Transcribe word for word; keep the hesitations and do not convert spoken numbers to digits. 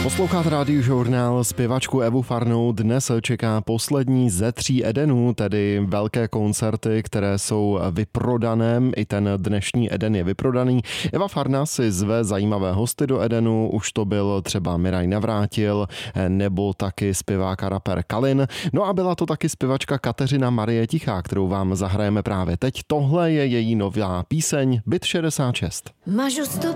Posloucháte Radiožurnál. Zpěvačku Evu Farnou dnes čeká poslední ze tří Edenů, tedy velké koncerty, které jsou vyprodané. I ten dnešní Eden je vyprodaný. Eva Farna si zve zajímavé hosty do Edenu, už to byl třeba Miraj Navrátil nebo taky zpěvák a rapper Kalin. No a byla to taky zpěvačka Kateřina Marie Tichá, kterou vám zahrajeme právě teď. Tohle je její nová píseň Byt šedesát šest. Mažu sto